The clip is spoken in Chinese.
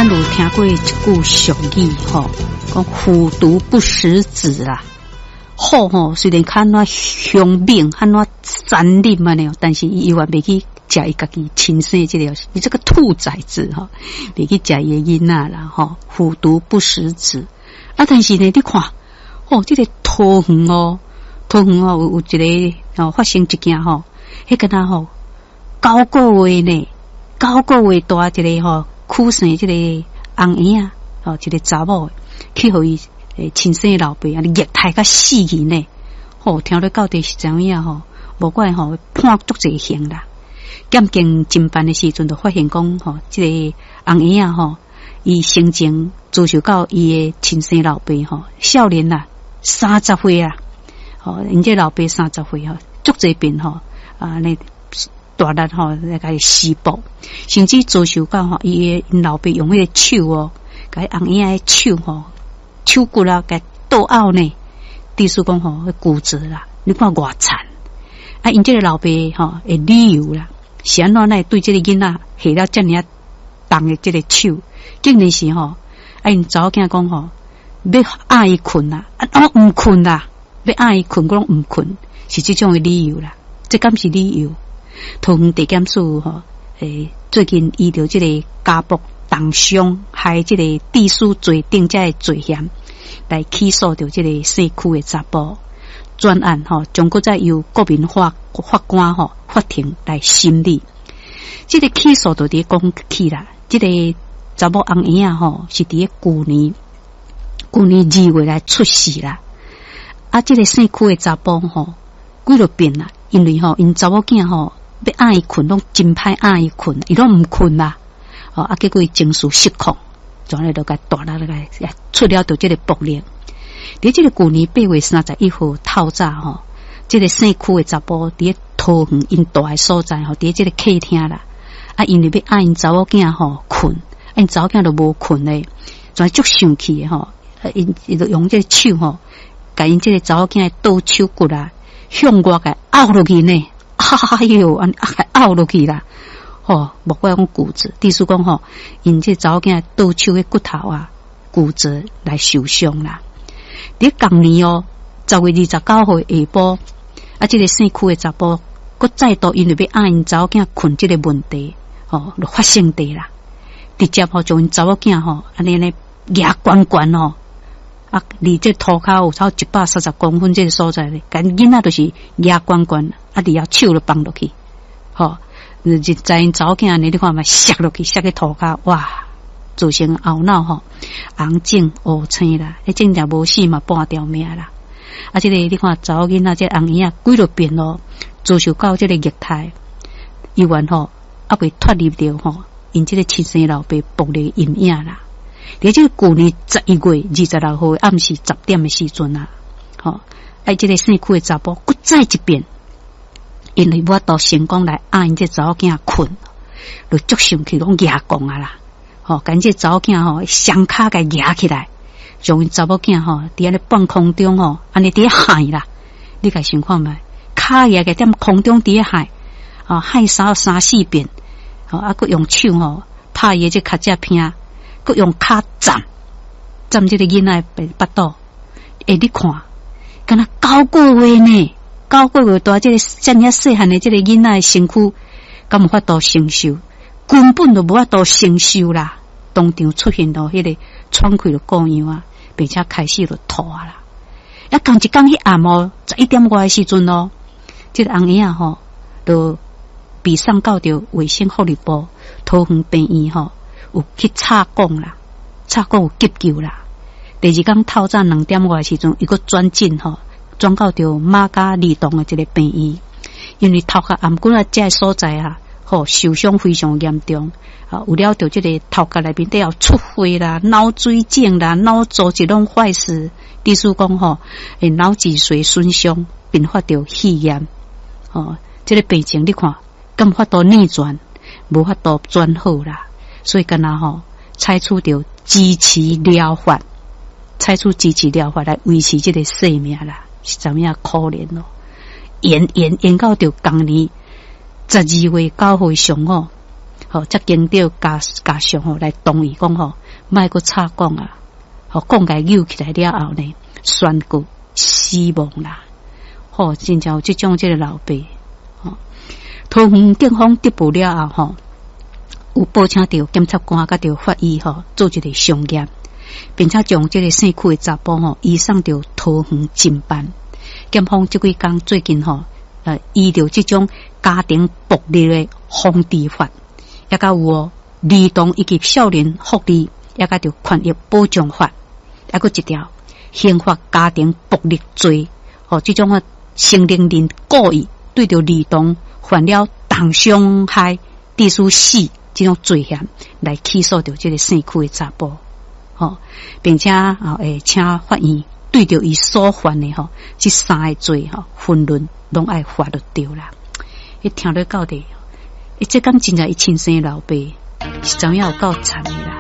咱有听过一句俗语吼，讲虎毒不食子啦。好吼，虽然看那凶猛，看那残忍嘛呢，但是伊永远袂去食伊家己亲生这个，你这个兔崽子吼，袂去食伊的囡仔啦吼。虎毒不食子啊，但是呢，你看，哦，这个桃园哦，有一个发生一件吼，迄个呐吼9个月呢，9个月大一个吼。哭生这个红婴啊，哦，一个查某去互伊亲生老爸啊，虐待甲死去呢。哦，听到到底是怎样吼？无怪吼判足侪刑啦。检警侦办的时阵就发现讲吼，这个红婴啊吼，伊生前遭受到伊的亲生老爸吼，少年啦，30岁啊，哦，因这老爸30岁吼，足侪病吼啊，那大力吼来甲伊施暴，甚至遭受到吼伊老爸用迄个手哦，甲伊红婴的手吼手骨啦，甲倒拗呢，地思讲吼骨折啦，你看偌惨啊！因这个老爸吼的理由啦，是安怎来对这个囡仔下了遮尔重的这个手，竟然是吼啊因查某囝讲吼要压伊困啦，啊毋困啦，要压伊困，我毋困，是这种的理由啦，这敢是理由？桃园地检署吼，最近依照这个家暴、重伤害这个地主罪定这个罪嫌来起诉着这个社区的查甫专案吼，将搁再由国民法官吼法庭来审理。这个起诉就伫讲起啦，这个查某红婴啊吼是伫旧年2月来出事啦，啊，这个社区的查甫吼几落遍啦，因为吼因查某囝吼。要压伊困，拢真歹压伊困，伊拢毋困啦。哦，啊，结果伊情绪失控，转来就甲大力来出了到这个暴力。伫这个旧年8月31号透早吼，这个社区的查甫伫桃园因大的所在吼，伫这个客厅啦。啊，因为要压因查某囝吼困，因查某囝都无困嘞，转足生气的吼。因就用这个手吼，甲因这个查某囝的倒手骨啦，向外甲拗落去呢。哎哟，拗落去啦！吼，莫怪讲骨折，地思讲吼，因这查某囝倒手的骨头啊，骨折来受伤啦。伫同年哦，10月29号下晡，啊，这个社区的查甫，佮再度因为要压因查某囝困这个问题，吼，就发生地啦。直接吼将因查某囝吼，安尼压悬吼。啊，离这涂骹有超130公分这个所在咧，干囡仔就是压悬，啊，伫遐手就放落去，吼，就在因查某囝你看嘛，摔落去，摔去涂骹，哇，造成后脑吼红肿乌青啦，迄真正无死嘛，半条命啦。啊，这个你看查某囡仔这红婴几落遍咯，遭受到这个虐待，伊原吼还未脱离掉吼，因这个亲生老爸暴力阴影啦。伫这个旧年11月26号暗时10点的时阵啊，吼，哎，这个社区的查甫搁再一遍，因为我都成功来压因这查某囝困，就足生气，拢压讲啊啦，吼，赶这查某囝吼双骹甲压起来，将因查某囝吼伫安尼半空中吼，安尼伫海啦，你甲想看觅，骹压个踮空中伫海，啊，海3-4遍，吼，啊，佮用手吼拍伊这脚趾片。佮用骹站这个囡仔巴肚，你看，敢若9个月呢，9个月大，这个遮尔细汉的这个囡仔的身躯，敢无法度承受，根本就无法度承受啦。当场出现到迄个喘气就过样啊，并且开始就吐啊啦。啊，同一天迄暗晡11点外的时阵咯，这个红婴啊吼，就被送到着卫生福利部桃园病院吼。有去插管啦，插管有急救啦。第二天透早2点外时阵，伊个转诊吼，转到着马家儿童的这个病院，因为头壳颔骨啊这个所在啊，吼受伤非常严重啊，有了着这个头壳内面都要出血啦、脑水肿啦、脑组织拢坏死，意思讲吼，脑脊髓损伤，并发着肺炎，哦，这个病情你看，敢无法度逆转，无法度转好啦。所以，干那吼，采取着支持疗法，来维持这个生命啦，是怎么样可怜咯？延到着今年12月9号上午， 才经到家属来同意讲莫阁插讲啊，讲解扭起来了后呢，宣告死亡啦。真正有这种这个老爸，桃园警方逮捕了后，有报请到检察官甲到法医做一个相验，并且将这个姓区的查甫移送到桃园侦办。检方这几天最近依照这种家庭暴力的防治法，也甲有儿童以及少年福利，也甲着权益保障法，还有一条刑法家庭暴力罪，这种成年人故意对着儿童犯了重伤害致死死这种罪嫌来起诉着这个姓区的查甫，并且会请法院对着伊所犯的这三个罪分论拢爱罚得掉啦。伊听到到底，这敢真正伊亲生的老爸是怎样有够惨的啦。